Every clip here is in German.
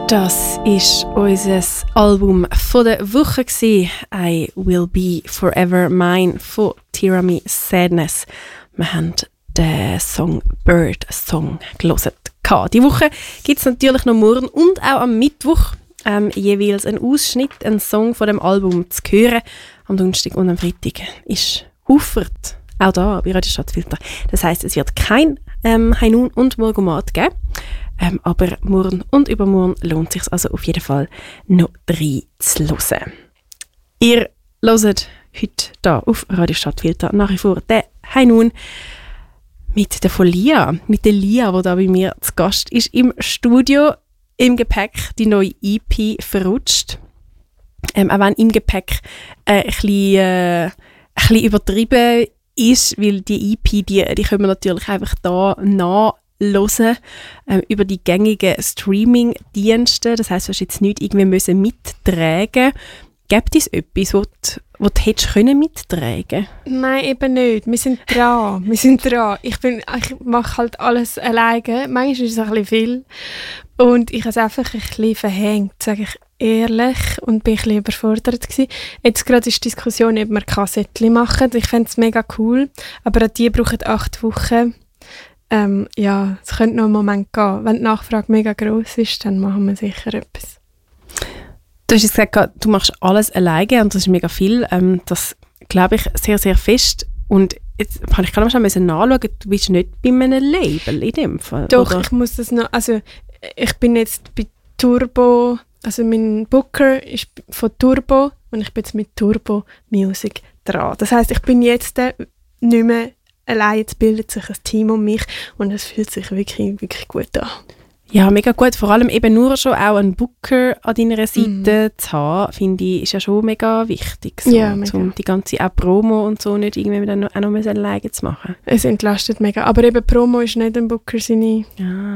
Das war unser Album von der Woche «I Will Be Forever Mine» von Tirami Sadness. Wir haben den Song «Bird Song» gehört. Die Woche gibt es natürlich noch morgen und auch am Mittwoch jeweils einen Ausschnitt, einen Song von dem Album zu hören. Am Donnerstag und am Freitag ist Ufert, auch da bei Radio Stadtfilter. Das heisst, es wird kein Hainun und Morgomat geben. Aber morgen und übermorgen lohnt es sich also auf jeden Fall noch reinzuhören. Ihr hört heute hier auf Radio Stadtfilter nach wie vor den Hainun mit der Folia, mit der Lia, die da bei mir zu Gast ist im Studio. Im Gepäck die neue EP «Verrutscht». Auch wenn im Gepäck ein bisschen übertrieben ist, weil die EP, die können wir natürlich einfach da nachhören über die gängigen Streaming-Dienste. Das heisst, du hast jetzt nicht irgendwie mittragen. Gibt es etwas, was du hättest mittragen können? Nein, eben nicht. Wir sind dran. Ich mache halt alles alleine. Manchmal ist es ein bisschen viel. Und ich habe es einfach ein bisschen verhängt, sage ich ehrlich, und bin ein bisschen überfordert gewesen. Jetzt gerade ist die Diskussion, ob wir Kassettchen machen. Ich fände es mega cool, aber die brauchen 8 Wochen. Ja, es könnte noch einen Moment gehen. Wenn die Nachfrage mega gross ist, dann machen wir sicher etwas. Du hast jetzt gesagt, du machst alles alleine und das ist mega viel. Das glaube ich sehr, sehr fest. Und jetzt kann ich gerade mal nachschauen, du bist nicht bei einem Label in dem Fall, Doch, oder? Ich muss das noch, also ich bin jetzt bei Turbo, also mein Booker ist von Turbo und ich bin jetzt mit Turbo Music dran. Das heisst, ich bin jetzt nicht mehr allein, jetzt bildet sich ein Team um mich und es fühlt sich wirklich, wirklich gut an. Ja, mega gut. Vor allem eben nur schon auch einen Booker an deiner Seite zu haben, finde ich, ist ja schon mega wichtig. So, ja, mega. Um die ganze auch Promo und so nicht irgendwie dann auch noch alleine zu machen. Es entlastet mega. Aber eben Promo ist nicht ein Booker seine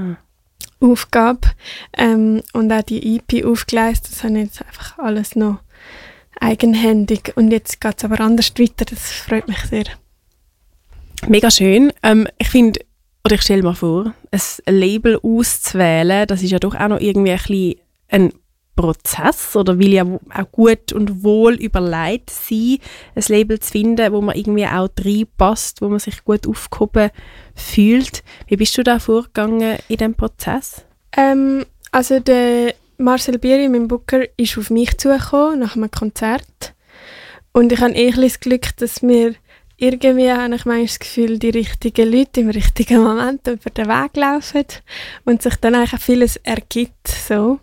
Aufgabe. Und auch die EP aufgeleistet, das habe ich jetzt einfach alles noch eigenhändig. Und jetzt geht es aber anders weiter, das freut mich sehr. Mega schön. Ich finde, oder ich stelle mir vor, ein Label auszuwählen, das ist ja doch auch noch irgendwie ein bisschen ein Prozess oder will ja auch gut und wohl überlegt sein, ein Label zu finden, wo man irgendwie auch reinpasst, wo man sich gut aufgehoben fühlt. Wie bist du da vorgegangen in diesem Prozess? Also der Marcel Bieri, mein Booker, ist auf mich zugekommen nach einem Konzert und ich habe das Glück, dass mir irgendwie habe ich manchmal das Gefühl, die richtigen Leute im richtigen Moment über den Weg laufen und sich dann eigentlich vieles ergibt. So.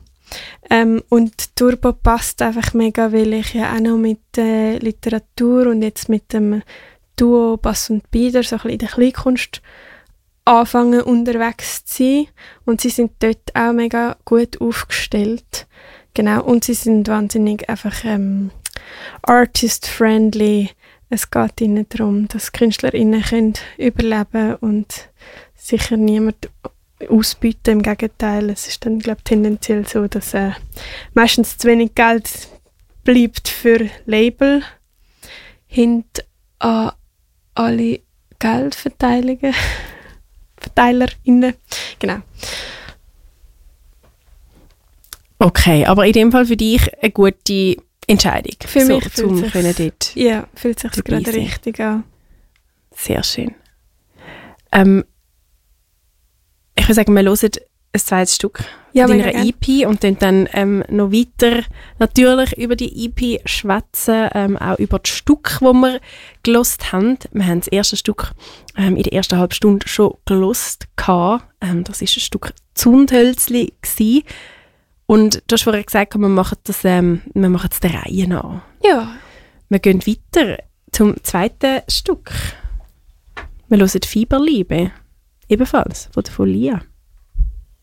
Und Turbo passt einfach mega, weil ich ja auch noch mit Literatur und jetzt mit dem Duo Bass und Bieder so ein bisschen in der Kleinkunst anfangen unterwegs zu sein. Und sie sind dort auch mega gut aufgestellt. Genau. Und sie sind wahnsinnig einfach artist-friendly. Es geht ihnen darum, dass KünstlerInnen können überleben und sicher niemand ausbieten. Im Gegenteil, es ist dann, glaube ich, tendenziell so, dass meistens zu wenig Geld bleibt für Label. Hinter an alle GeldverteilerInnen. Genau. Okay, aber in dem Fall für dich eine gute Entscheidung. Für mich fühlt sich gerade richtig an. Sehr schön. Ich würde sagen, wir hören ein zweites Stück von deiner EP und dann noch weiter natürlich über die EP schwätzen, auch über das Stück, das wir gehört haben. Wir haben das erste Stück in der ersten halben Stunde schon gehört. Das war ein Stück «Zundhölzli». Und du hast vorher gesagt, wir machen es der Reihe nach. Ja. Wir gehen weiter zum zweiten Stück. Wir hören «Fieberliebe», ebenfalls von der Folia.